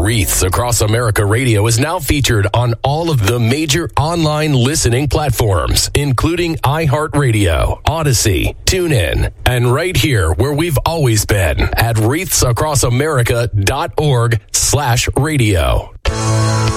Wreaths Across America Radio is now featured on all of the major online listening platforms, including iHeartRadio, Odyssey, TuneIn, and right here where we've always been at wreathsacrossamerica.org/radio.